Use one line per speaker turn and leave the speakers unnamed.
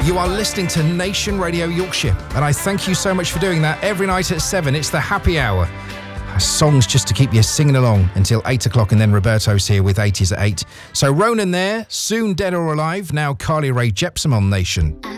You are listening to Nation Radio Yorkshire, and I thank you so much for doing that. Every night at 7, it's the happy hour. Songs just to keep you singing along until 8 o'clock, and then Roberto's here with 80s at 8. So Ronan there, soon Dead or Alive, now Carly Rae Jepsen on Nation.